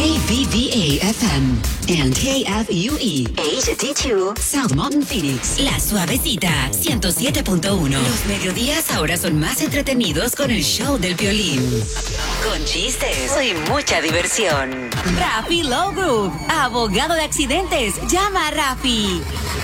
KVVA-FM and KFUE HD2 South Mountain Phoenix. La Suavecita 107.1. Los mediodías ahora son más entretenidos con el show del Piolín. Con chistes y mucha diversión. Rafi Law Group, abogado de accidentes. Llama a Rafi.